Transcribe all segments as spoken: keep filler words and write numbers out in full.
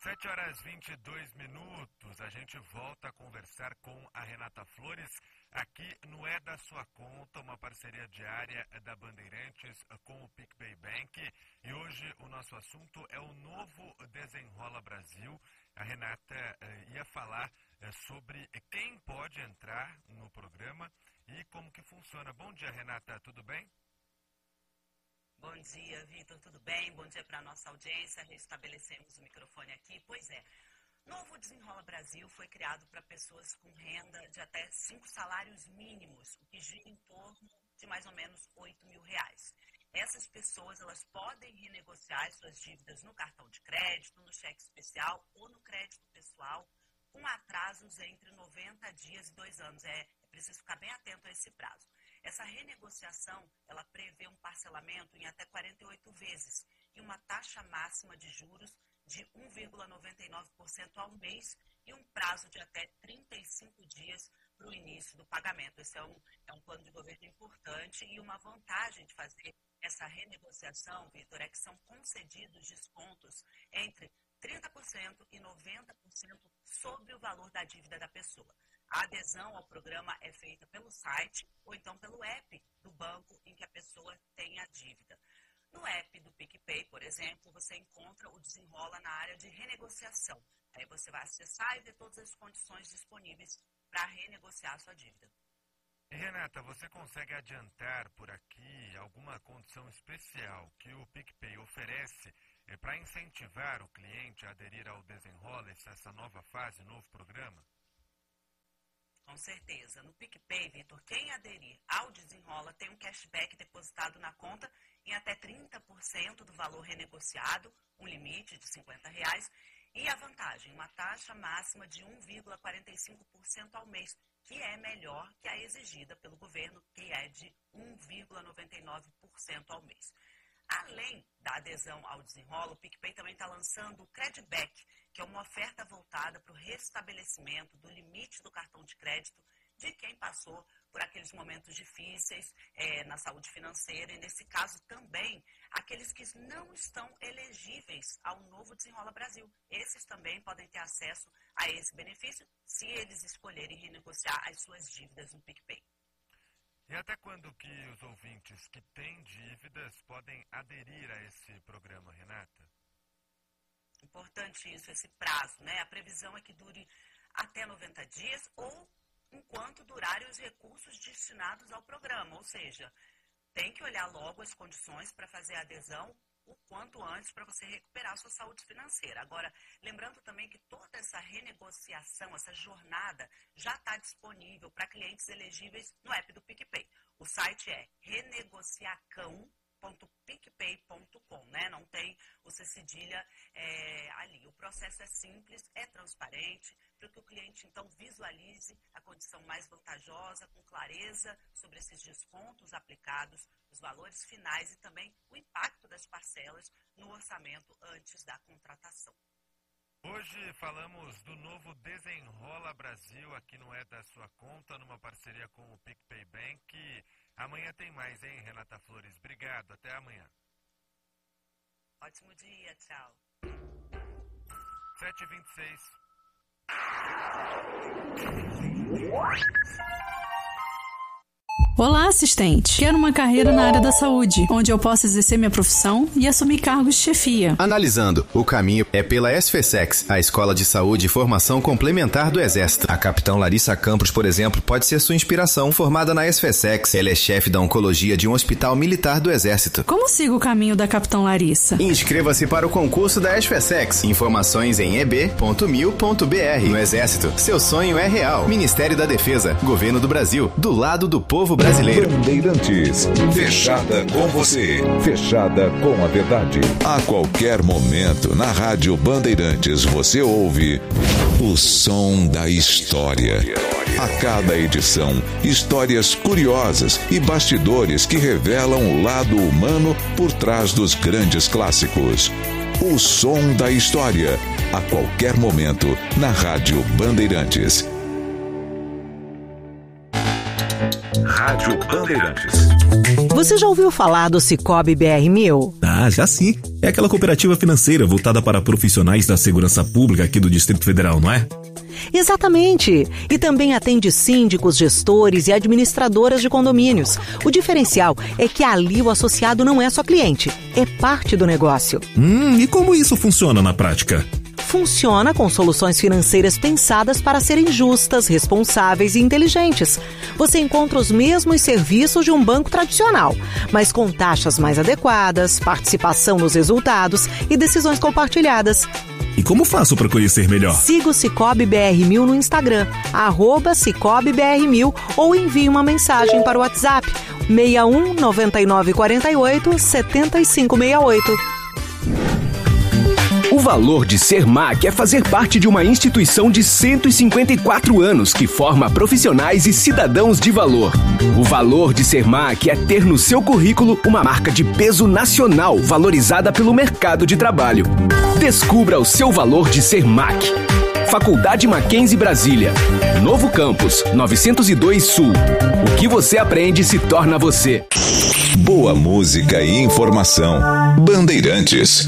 sete horas e vinte e dois minutos, a gente volta a conversar com a Renata Flores, aqui no É da Sua Conta, uma parceria diária da Bandeirantes com o PicPay Bank. E hoje o nosso assunto é o novo Desenrola Brasil. A Renata eh, ia falar eh, sobre quem pode entrar no programa e como que funciona. Bom dia, Renata, tudo bem? Bom dia, Vitor, tudo bem? Bom dia para a nossa audiência. Restabelecemos o microfone aqui. Pois é, Novo Desenrola Brasil foi criado para pessoas com renda de até cinco salários mínimos, o que gira em torno de mais ou menos oito mil reais. Essas pessoas, elas podem renegociar suas dívidas no cartão de crédito, no cheque especial ou no crédito pessoal, com atrasos entre noventa dias e dois anos. É, é preciso ficar bem atento a esse prazo. Essa renegociação, ela prevê um parcelamento em até quarenta e oito vezes e uma taxa máxima de juros de um vírgula noventa e nove por cento ao mês e um prazo de até trinta e cinco dias para o início do pagamento. Esse é um, é um plano de governo importante e uma vantagem de fazer essa renegociação, Vitor, é que são concedidos descontos entre trinta por cento e noventa por cento sobre o valor da dívida da pessoa. A adesão ao programa é feita pelo site ou então pelo app do banco em que a pessoa tem a dívida. No app do PicPay, por exemplo, você encontra o Desenrola na área de renegociação. Aí você vai acessar e ver todas as condições disponíveis para renegociar a sua dívida. E Renata, você consegue adiantar por aqui alguma condição especial que o PicPay oferece é, para incentivar o cliente a aderir ao Desenrola, essa nova fase, novo programa? Com certeza. No PicPay, Vitor, quem aderir ao Desenrola tem um cashback depositado na conta em até trinta por cento do valor renegociado, um limite de cinquenta reais, e a vantagem, uma taxa máxima de um vírgula quarenta e cinco por cento ao mês, que é melhor que a exigida pelo governo, que é de um vírgula noventa e nove por cento ao mês. Além da adesão ao Desenrola, o PicPay também está lançando o Credback, que é uma oferta voltada para o restabelecimento do limite do cartão de crédito de quem passou por aqueles momentos difíceis é, na saúde financeira e, nesse caso, também aqueles que não estão elegíveis ao novo Desenrola Brasil. Esses também podem ter acesso a esse benefício se eles escolherem renegociar as suas dívidas no PicPay. E até quando que os ouvintes que têm dívidas podem aderir a esse programa, Renata? Importante isso, esse prazo, né? A previsão é que dure até noventa dias ou enquanto durarem os recursos destinados ao programa. Ou seja, tem que olhar logo as condições para fazer a adesão o quanto antes para você recuperar a sua saúde financeira. Agora, lembrando também que toda essa renegociação, essa jornada já está disponível para clientes elegíveis no app do PicPay. O site é renegociacão ponto picpay ponto com, né? Não tem o C cedilha é, ali. O processo é simples, é transparente, para que o cliente, então, visualize a condição mais vantajosa, com clareza sobre esses descontos aplicados, os valores finais e também o impacto das parcelas no orçamento antes da contratação. Hoje falamos do novo Desenrola Brasil, aqui no É da Sua Conta, numa parceria com o PicPay Bank. Amanhã tem mais, hein, Renata Flores? Obrigado, até amanhã. Ótimo dia, tchau. sete e vinte e seis. Olá, assistente. Quero uma carreira na área da saúde, onde eu possa exercer minha profissão e assumir cargos de chefia. Analisando, o caminho é pela SFSEX, a Escola de Saúde e Formação Complementar do Exército. A capitão Larissa Campos, por exemplo, pode ser sua inspiração. Formada na SFSEX, ela é chefe da oncologia de um hospital militar do Exército. Como sigo o caminho da capitão Larissa? Inscreva-se para o concurso da SFSEX. Informações em e b ponto mil ponto b r. No Exército, seu sonho é real. Ministério da Defesa, Governo do Brasil, do lado do povo brasileiro. Brasileiro. Bandeirantes, fechada com você, fechada com a verdade. A qualquer momento, na Rádio Bandeirantes, você ouve o som da história. A cada edição, histórias curiosas e bastidores que revelam o lado humano por trás dos grandes clássicos. O som da história, a qualquer momento, na Rádio Bandeirantes. Rádio Bandeirantes. Você já ouviu falar do Cicobi B R mil? Ah, já sim. É aquela cooperativa financeira voltada para profissionais da segurança pública aqui do Distrito Federal, não é? Exatamente. E também atende síndicos, gestores e administradoras de condomínios. O diferencial é que ali o associado não é só cliente, é parte do negócio. Hum, e como isso funciona na prática? Funciona com soluções financeiras pensadas para serem justas, responsáveis e inteligentes. Você encontra os mesmos serviços de um banco tradicional, mas com taxas mais adequadas, participação nos resultados e decisões compartilhadas. E como faço para conhecer melhor? Siga o Cicobi B R mil no Instagram, arroba Cicobi B R mil, ou envie uma mensagem para o WhatsApp seis um nove nove quatro oito sete cinco seis oito. O valor de ser M A C é fazer parte de uma instituição de cento e cinquenta e quatro anos que forma profissionais e cidadãos de valor. O valor de ser M A C é ter no seu currículo uma marca de peso nacional valorizada pelo mercado de trabalho. Descubra o seu valor de ser M A C. Faculdade Mackenzie Brasília. Novo Campus, novecentos e dois Sul. O que você aprende se torna você. Boa música e informação. Bandeirantes.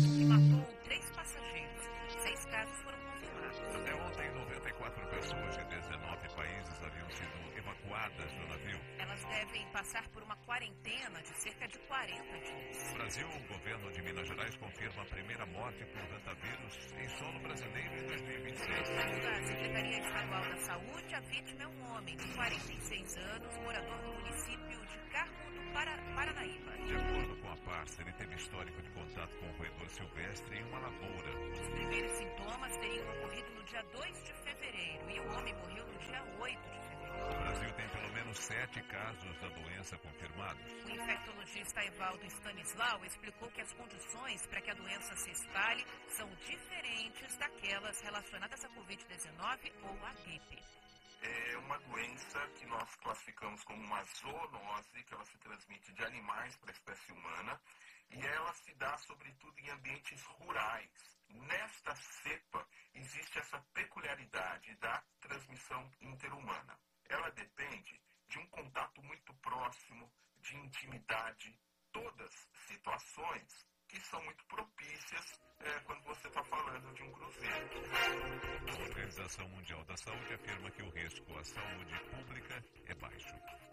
Explicou que as condições para que a doença se espalhe são diferentes daquelas relacionadas à covid dezenove ou à gripe. É uma doença que nós classificamos como uma zoonose, que ela se transmite de animais para a espécie humana, e ela se dá sobretudo em ambientes rurais. Nesta cepa existe essa peculiaridade da transmissão interhumana. Ela depende de um contato muito próximo, de intimidade, todas situações que são muito propícias é, quando você está falando de um cruzeiro. A Organização Mundial da Saúde afirma que o risco à saúde pública é baixo.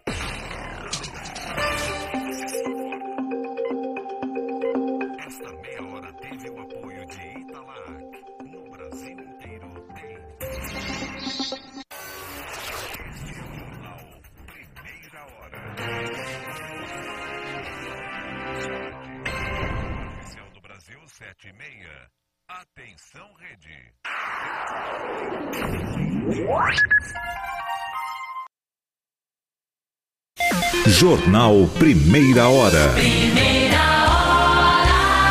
Esta meia hora teve o apoio de Italac. No Brasil inteiro tem. Este é o Jornal Primeira Hora. Oficial do Brasil sete e meia. Atenção, rede. Jornal Primeira Hora. Primeira Hora.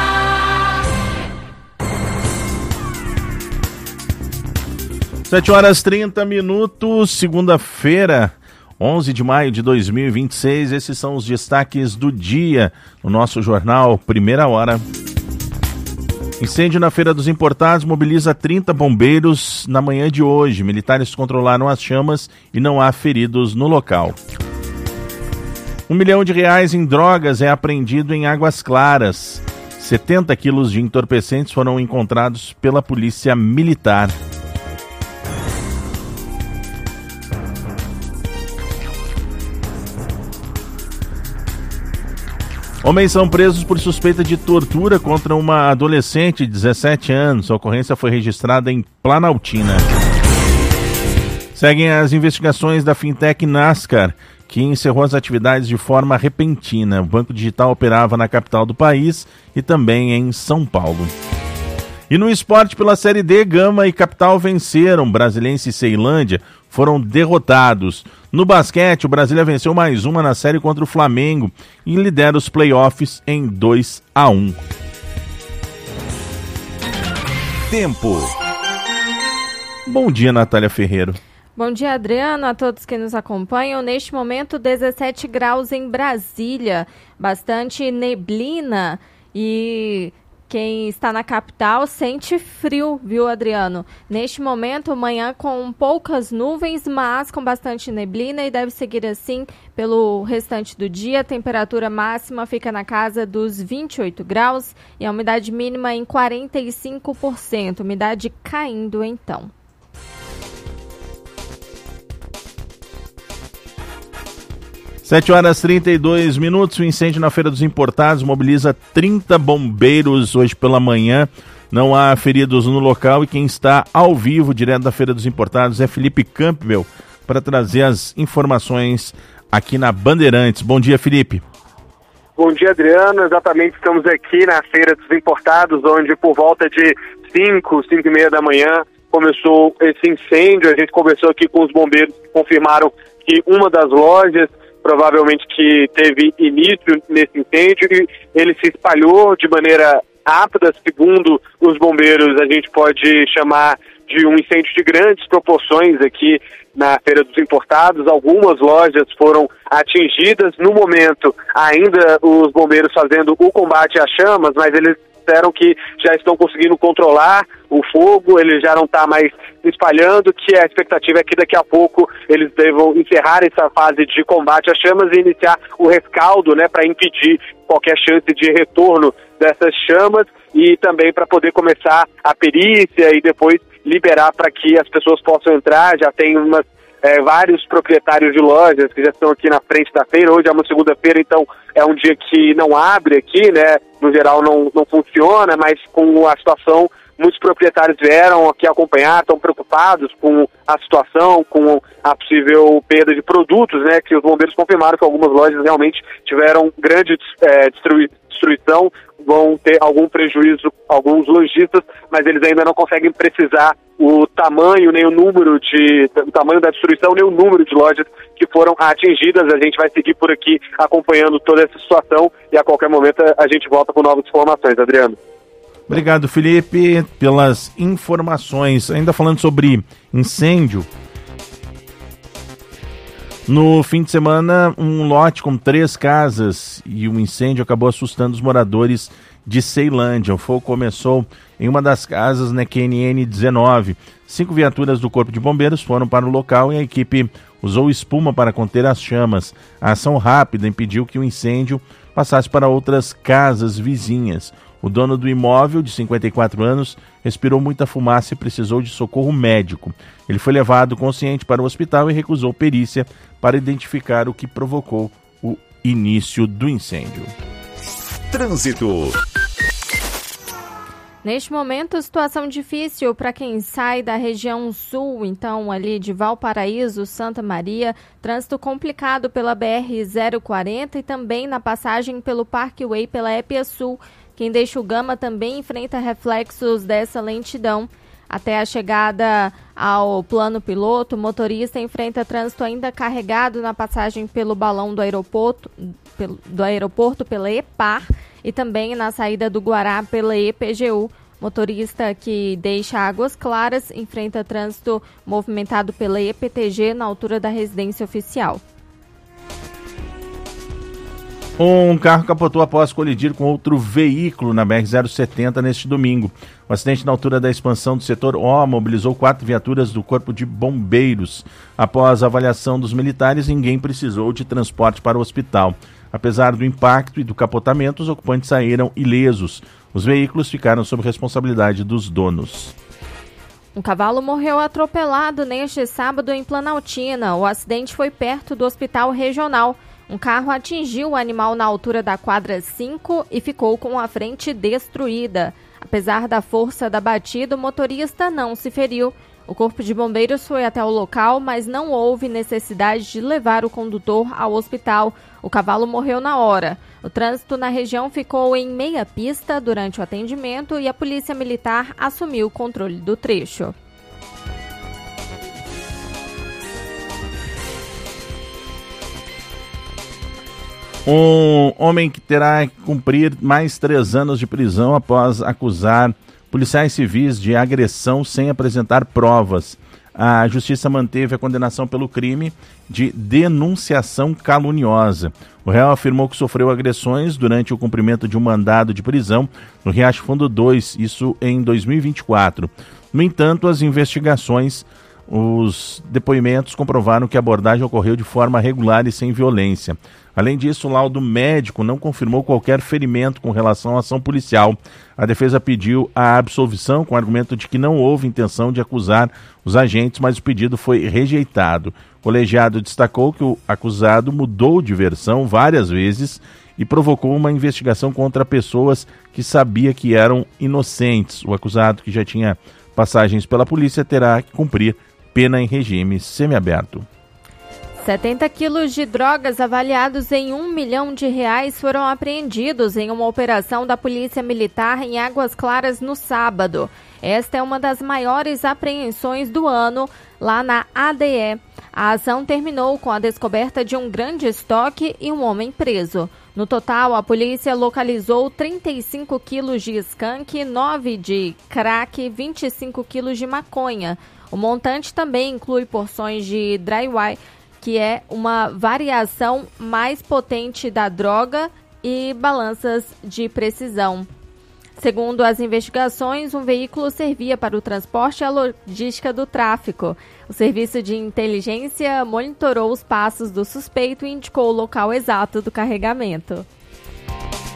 sete horas e trinta minutos, segunda-feira, onze de maio de dois mil e vinte e seis. Esses são os destaques do dia no nosso jornal Primeira Hora. Incêndio na Feira dos Importados mobiliza trinta bombeiros na manhã de hoje. Militares controlaram as chamas e não há feridos no local. Um milhão de reais em drogas é apreendido em Águas Claras. setenta quilos de entorpecentes foram encontrados pela Polícia Militar. Homens são presos por suspeita de tortura contra uma adolescente de dezessete anos. A ocorrência foi registrada em Planaltina. Seguem as investigações da fintech NASCAR, que encerrou as atividades de forma repentina. O banco digital operava na capital do país e também em São Paulo. E no esporte pela Série D, Gama e Capital venceram. Brasiliense e Ceilândia foram derrotados. No basquete, o Brasília venceu mais uma na série contra o Flamengo e lidera os playoffs em dois a um. Tempo. Bom dia, Natália Ferreiro. Bom dia, Adriano, a todos que nos acompanham. Neste momento, dezessete graus em Brasília, bastante neblina e Quem está na capital sente frio, viu, Adriano? Neste momento, manhã com poucas nuvens, mas com bastante neblina e deve seguir assim pelo restante do dia. A temperatura máxima fica na casa dos vinte e oito graus e a umidade mínima em quarenta e cinco por cento. Umidade caindo então. sete horas e trinta e dois minutos, o incêndio na Feira dos Importados mobiliza trinta bombeiros hoje pela manhã. Não há feridos no local e quem está ao vivo, direto da Feira dos Importados, é Felipe Campbell, para trazer as informações aqui na Bandeirantes. Bom dia, Felipe. Bom dia, Adriano. Exatamente, estamos aqui na Feira dos Importados, onde por volta de cinco, cinco e meia da manhã começou esse incêndio. A gente conversou aqui com os bombeiros que confirmaram que uma das lojas provavelmente que teve início nesse incêndio e ele se espalhou de maneira rápida. Segundo os bombeiros, a gente pode chamar de um incêndio de grandes proporções aqui na Feira dos Importados. Algumas lojas foram atingidas. No momento, ainda os bombeiros fazendo o combate às chamas, mas eles disseram que já estão conseguindo controlar o fogo, ele já não está mais espalhando, que a expectativa é que daqui a pouco eles devam encerrar essa fase de combate às chamas e iniciar o rescaldo, né, para impedir qualquer chance de retorno dessas chamas e também para poder começar a perícia e depois liberar para que as pessoas possam entrar. Já tem umas É, vários proprietários de lojas que já estão aqui na frente da feira. Hoje é uma segunda-feira, então é um dia que não abre aqui, né? No geral não, não funciona, mas com a situação, muitos proprietários vieram aqui acompanhar, estão preocupados com a situação, com a possível perda de produtos, né? Que os bombeiros confirmaram que algumas lojas realmente tiveram grande é, destrui, destruição, vão ter algum prejuízo, alguns lojistas, mas eles ainda não conseguem precisar o tamanho, nem o número de, o tamanho da destruição, nem o número de lojas que foram atingidas. A gente vai seguir por aqui acompanhando toda essa situação e a qualquer momento a gente volta com novas informações, Adriano. Obrigado, Felipe, pelas informações. Ainda falando sobre incêndio, no fim de semana, um lote com três casas e um incêndio acabou assustando os moradores de Ceilândia. O fogo começou em uma das casas na Q N N dezenove. Cinco viaturas do Corpo de Bombeiros foram para o local e a equipe usou espuma para conter as chamas. A ação rápida impediu que o incêndio passasse para outras casas vizinhas. O dono do imóvel, de cinquenta e quatro anos, respirou muita fumaça e precisou de socorro médico. Ele foi levado consciente para o hospital e recusou perícia para identificar o que provocou o início do incêndio. Trânsito. Neste momento, situação difícil para quem sai da região sul, então ali de Valparaíso, Santa Maria, trânsito complicado pela B R zero quarenta e também na passagem pelo Parkway pela E P Sul. Quem deixa o Gama também enfrenta reflexos dessa lentidão. Até a chegada ao plano piloto, o motorista enfrenta trânsito ainda carregado na passagem pelo balão do aeroporto, pelo, do aeroporto pela E P A R e também na saída do Guará pela E P G U. Motorista que deixa Águas Claras enfrenta trânsito movimentado pela E P T G na altura da residência oficial. Um carro capotou após colidir com outro veículo na B R zero setenta neste domingo. O acidente na altura da expansão do setor O mobilizou quatro viaturas do Corpo de Bombeiros. Após a avaliação dos militares, ninguém precisou de transporte para o hospital. Apesar do impacto e do capotamento, os ocupantes saíram ilesos. Os veículos ficaram sob responsabilidade dos donos. Um cavalo morreu atropelado neste sábado em Planaltina. O acidente foi perto do hospital regional. Um carro atingiu o animal na altura da quadra cinco e ficou com a frente destruída. Apesar da força da batida, o motorista não se feriu. O Corpo de Bombeiros foi até o local, mas não houve necessidade de levar o condutor ao hospital. O cavalo morreu na hora. O trânsito na região ficou em meia pista durante o atendimento e a Polícia Militar assumiu o controle do trecho. Um homem que terá que cumprir mais três anos de prisão após acusar policiais civis de agressão sem apresentar provas. a justiça manteve a condenação pelo crime de denunciação caluniosa. O réu afirmou que sofreu agressões durante o cumprimento de um mandado de prisão no Riacho Fundo dois, isso em dois mil e vinte e quatro. No entanto, as investigações, os depoimentos comprovaram que a abordagem ocorreu de forma regular e sem violência. Além disso, o laudo médico não confirmou qualquer ferimento com relação à ação policial. A defesa pediu a absolvição com o argumento de que não houve intenção de acusar os agentes, mas o pedido foi rejeitado. O colegiado destacou que o acusado mudou de versão várias vezes e provocou uma investigação contra pessoas que sabia que eram inocentes. O acusado, que já tinha passagens pela polícia, terá que cumprir pena em regime semiaberto. setenta quilos de drogas avaliados em um milhão de reais foram apreendidos em uma operação da Polícia Militar em Águas Claras no sábado. Esta é uma das maiores apreensões do ano lá na A D E. A ação terminou com a descoberta de um grande estoque e um homem preso. No total, a polícia localizou trinta e cinco quilos de skunk, nove de crack, vinte e cinco quilos de maconha. O montante também inclui porções de dry wire, que é uma variação mais potente da droga, e balanças de precisão. Segundo as investigações, um veículo servia para o transporte e a logística do tráfico. O serviço de inteligência monitorou os passos do suspeito e indicou o local exato do carregamento.